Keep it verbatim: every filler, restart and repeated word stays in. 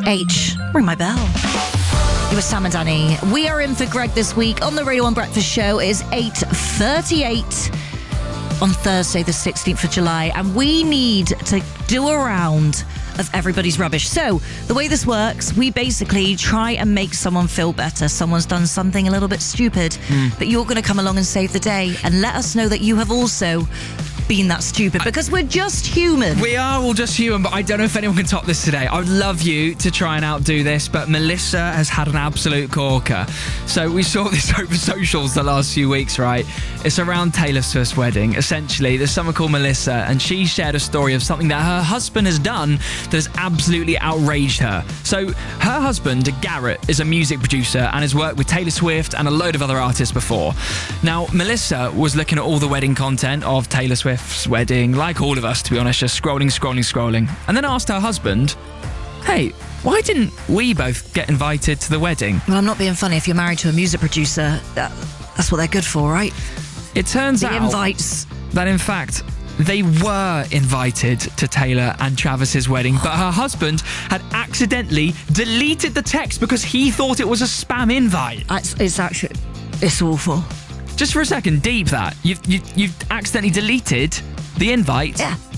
H, ring my bell. You were Sam and Danny. We are in for Greg this week on the Radio one Breakfast Show. It is eight thirty-eight on Thursday, the sixteenth of July, and we need to do a round of everybody's rubbish. So, the way this works, we basically try and make someone feel better. Someone's done something a little bit stupid, mm. but you're going to come along and save the day and let us know that you have also been that stupid, because we're just human. We are all just human, but I don't know if anyone can top this today. I would love you to try and outdo this, but Melissa has had an absolute corker. So we saw this over socials the last few weeks, right? It's around Taylor Swift's wedding. Essentially, there's someone called Melissa, and she shared a story of something that her husband has done that has absolutely outraged her. So her husband, Garrett, is a music producer and has worked with Taylor Swift and a load of other artists before. Now, Melissa was looking at all the wedding content of Taylor Swift wedding, like all of us, to be honest, just scrolling, scrolling, scrolling, and then asked her husband, hey, why didn't we both get invited to the wedding? Well, I'm not being funny. If you're married to a music producer, that, that's what they're good for, right? It turns the out invites. that, in fact, they were invited to Taylor and Travis's wedding, but her husband had accidentally deleted the text because he thought it was a spam invite. It's, it's actually, it's awful. Just for a second, deep that. You've, you, you've accidentally deleted the invite yeah.